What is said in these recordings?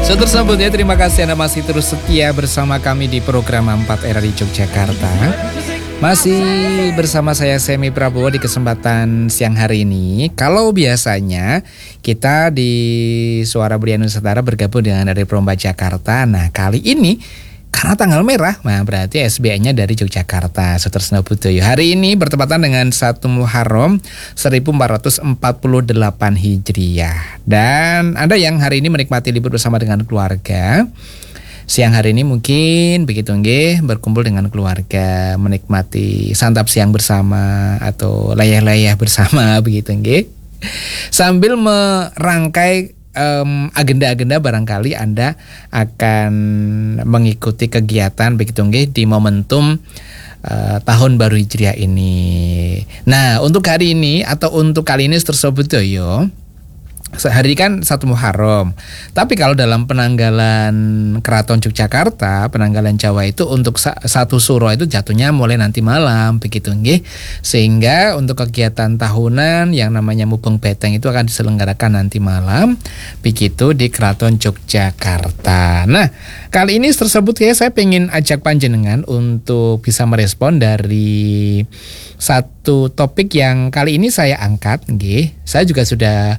So tersebut ya, terima kasih Anda masih terus setia bersama kami di program 4 Era di Yogyakarta. Masih bersama saya Semi Prabowo di kesempatan siang hari ini. Kalau biasanya kita di Suara Belia Nusantara bergabung dengan dari Peromba Jakarta. Nah kali ini karena tanggal merah, nah berarti SBN-nya dari Yogyakarta, Sutresno Budoyo. Hari ini bertepatan dengan 1 Muharram 1448 Hijriah. Dan Anda yang hari ini menikmati libur bersama dengan keluarga, siang hari ini mungkin begitu nggih, berkumpul dengan keluarga, menikmati santap siang bersama atau layah-layah bersama begitu nggih. Sambil merangkai agenda-agenda, barangkali Anda akan mengikuti kegiatan begitu nggih di momentum tahun baru Hijriah ini. Nah, untuk hari ini atau untuk kali ini tersebut yo. Sehari kan 1 Muharram. Tapi kalau dalam penanggalan Keraton Yogyakarta, penanggalan Jawa itu untuk 1 Suro itu jatuhnya mulai nanti malam begitu nggih. Sehingga untuk kegiatan tahunan yang namanya Mubeng Beteng itu akan diselenggarakan nanti malam begitu di Keraton Yogyakarta. Nah, kali ini tersebut ya saya pengen ajak panjenengan untuk bisa merespon dari satu topik yang kali ini saya angkat nggih. Saya juga sudah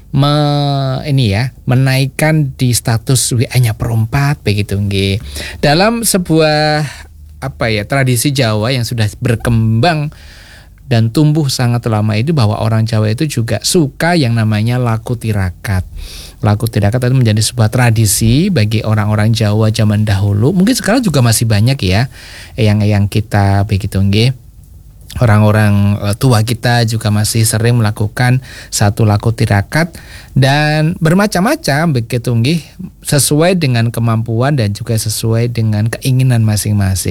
menaikkan di status WA-nya Perompat begitu nggih. Dalam sebuah tradisi Jawa yang sudah berkembang dan tumbuh sangat lama itu, bahwa orang Jawa itu juga suka yang namanya laku tirakat. Laku tirakat itu menjadi sebuah tradisi bagi orang-orang Jawa zaman dahulu. Mungkin sekarang juga masih banyak ya yang kita begitu nggih. Orang-orang tua kita juga masih sering melakukan satu laku tirakat dan bermacam-macam begitu nggih, sesuai dengan kemampuan dan juga sesuai dengan keinginan masing-masing.